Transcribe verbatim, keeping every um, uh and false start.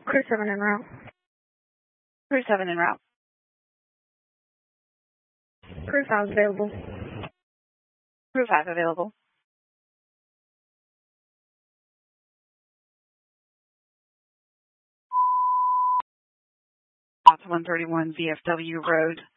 Crew seven en route. Crew seven en route. Crew five available. Crew five available. one thirty-one V F W Road.